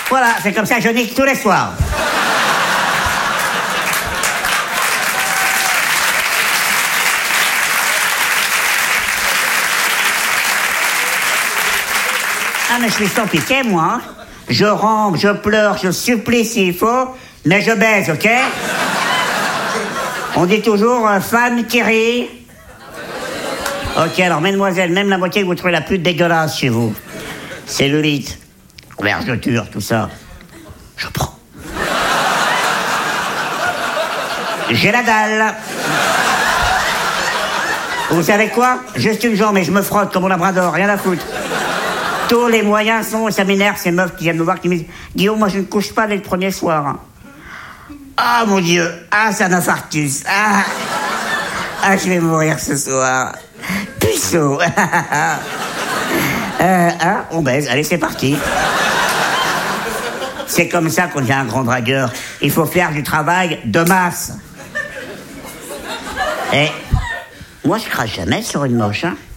Voilà, c'est comme ça que je nique tous les soirs. Ah, mais je suis sans pitié, moi. Hein. Je rampe, je pleure, je supplie s'il faut, mais je baise, ok? On dit toujours femme qui rit. Ok, alors, mesdemoiselles, même la moitié que vous trouvez la plus dégueulasse chez vous. Cellulite, vergeture, tout ça. Je prends. J'ai la dalle. Vous savez quoi? Juste une jambe et je me frotte comme un labrador, rien à foutre. Tous les moyens sont, ça m'énerve, ces meufs qui viennent me voir, qui me disent « Guillaume, moi je ne couche pas dès le premier soir. » Ah mon Dieu, ah c'est un infarctus, ah je vais mourir ce soir. Puceau. On baise, allez c'est parti. C'est comme ça qu'on devient un grand dragueur. Il faut faire du travail de masse. Et moi je crache jamais sur une moche, hein.